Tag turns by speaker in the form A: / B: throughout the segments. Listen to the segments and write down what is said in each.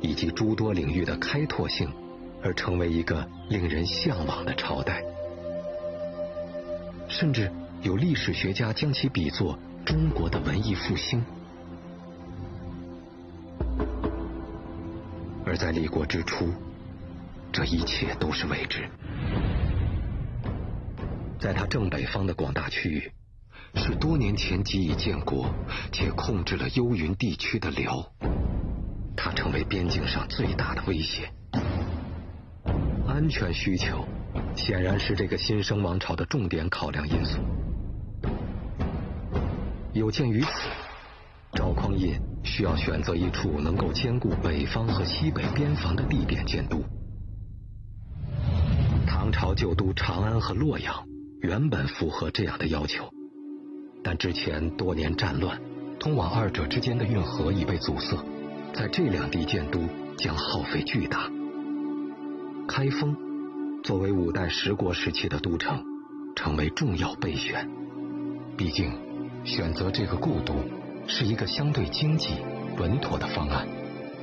A: 以及诸多领域的开拓性，而成为一个令人向往的朝代。甚至有历史学家将其比作中国的文艺复兴。而在立国之初，这一切都是未知。在它正北方的广大区域，是多年前即已建国且控制了幽云地区的辽，它成为边境上最大的威胁。安全需求显然是这个新生王朝的重点考量因素。有鉴于此，赵匡胤需要选择一处能够兼顾北方和西北边防的地点建都。唐朝旧都长安和洛阳原本符合这样的要求，但之前多年战乱，通往二者之间的运河已被阻塞，在这两地建都将耗费巨大。开封作为五代十国时期的都城，成为重要备选。毕竟选择这个故都是一个相对经济稳妥的方案。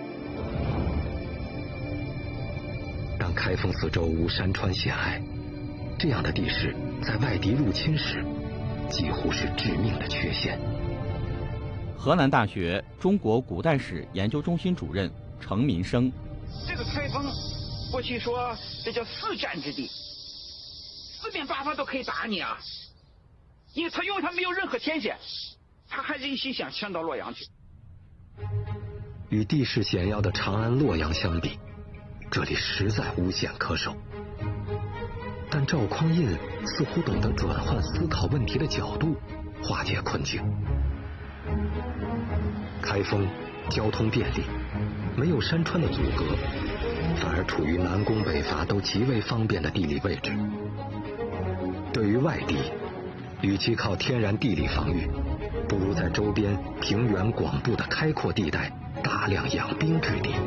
A: 但开封四周无山川险隘，这样的地势在外敌入侵时几乎是致命的缺陷。
B: 河南大学中国古代史研究中心主任程民生：
C: 这个开封过去说这叫四战之地，四面八方都可以打你啊，因为他没有任何天险，他还是一心想迁到洛阳去。
A: 与地势险要的长安、洛阳相比，这里实在无险可守。但赵匡胤似乎懂得转换思考问题的角度，化解困境。开封交通便利，没有山川的阻隔，反而处于南攻北伐都极为方便的地理位置。对于外敌，与其靠天然地理防御，不如在周边平原广布的开阔地带大量养兵制敌。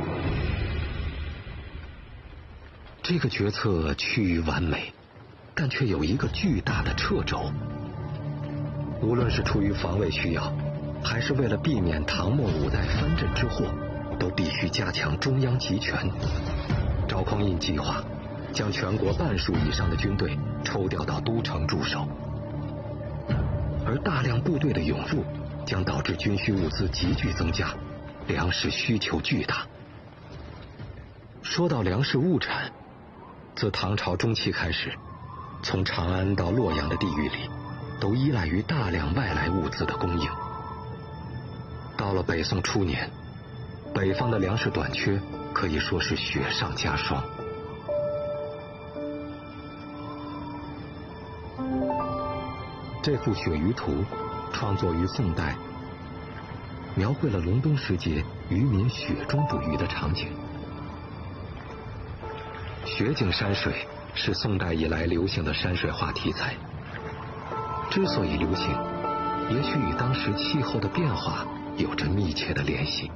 A: 这个决策趋于完美，但却有一个巨大的掣肘。无论是出于防卫需要，还是为了避免唐末五代藩镇之祸，都必须加强中央集权。赵匡胤计划将全国半数以上的军队抽调到都城驻守，而大量部队的涌入将导致军需物资急剧增加，粮食需求巨大。说到粮食物产，自唐朝中期开始，从长安到洛阳的地域里，都依赖于大量外来物资的供应。到了北宋初年，北方的粮食短缺可以说是雪上加霜。这幅鳕鱼图创作于宋代，描绘了隆冬时节渔民雪中捕鱼的场景。雪景山水是宋代以来流行的山水画题材。之所以流行，也许与当时气候的变化有着密切的联系。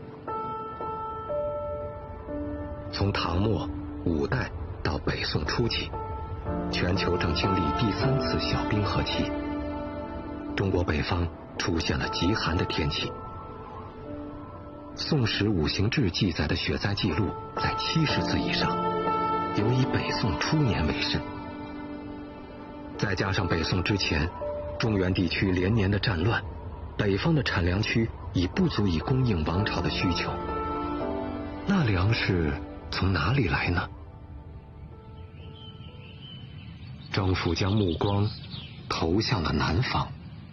A: 从唐末、五代到北宋初期，全球正经历第3次小冰河期，中国北方出现了极寒的天气。《宋史五行志》记载的雪灾记录在70次以上，尤以北宋初年为甚。再加上北宋之前中原地区连年的战乱，北方的产粮区已不足以供应王朝的需求，那粮食从哪里来呢？政府将目光投向了南方。